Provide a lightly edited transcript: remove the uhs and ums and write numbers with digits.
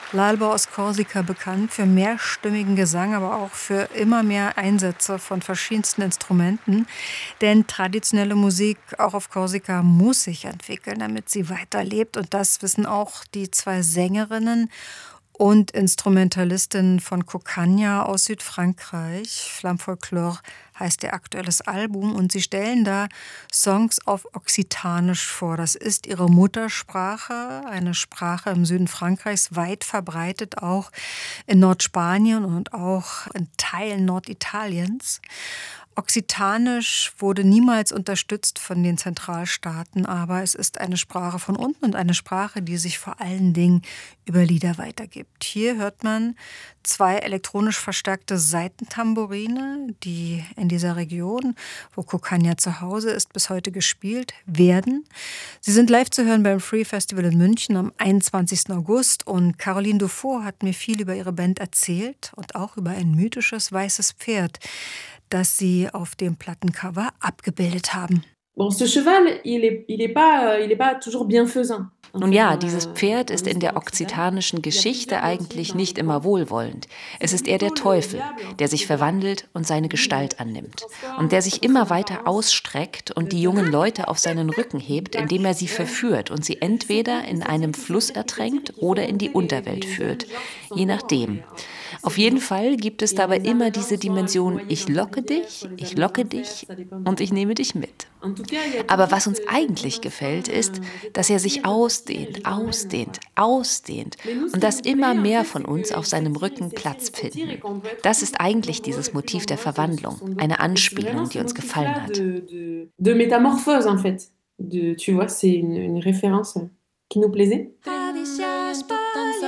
L'Alba aus Korsika bekannt für mehrstimmigen Gesang, aber auch für immer mehr Einsätze von verschiedensten Instrumenten. Denn traditionelle Musik auch auf Korsika muss sich entwickeln, damit sie weiterlebt. Und das wissen auch die zwei Sängerinnen und Instrumentalistin von Cocagne aus Südfrankreich. Flamme Folklore heißt ihr aktuelles Album und sie stellen da Songs auf Okzitanisch vor. Das ist ihre Muttersprache, eine Sprache im Süden Frankreichs, weit verbreitet auch in Nordspanien und auch in Teilen Norditaliens. Okzitanisch wurde niemals unterstützt von den Zentralstaaten, aber es ist eine Sprache von unten und eine Sprache, die sich vor allen Dingen über Lieder weitergibt. Hier hört man zwei elektronisch verstärkte Saitentambourine, die in dieser Region, wo Cocagne zu Hause ist, bis heute gespielt werden. Sie sind live zu hören beim Free Festival in München am 21. August und Caroline Dufour hat mir viel über ihre Band erzählt und auch über ein mythisches weißes Pferd, das sie auf dem Plattencover abgebildet haben. Bon, ce cheval, il est pas toujours bienfaisant. En Nun fait, ja, dieses Pferd ist in der okzitanischen Geschichte eigentlich nicht immer wohlwollend. Es ist eher der Teufel, der sich verwandelt und seine Gestalt annimmt. Und der sich immer weiter ausstreckt und die jungen Leute auf seinen Rücken hebt, indem er sie verführt und sie entweder in einem Fluss ertränkt oder in die Unterwelt führt. Je nachdem. Auf jeden Fall gibt es dabei immer diese Dimension, ich locke dich und ich nehme dich mit. Aber was uns eigentlich gefällt, ist, dass er sich ausdehnt und dass immer mehr von uns auf seinem Rücken Platz finden. Das ist eigentlich dieses Motiv der Verwandlung, eine Anspielung, die uns gefallen hat. De métamorphose, en fait. Tu vois, c'est une référence qui nous plaisait.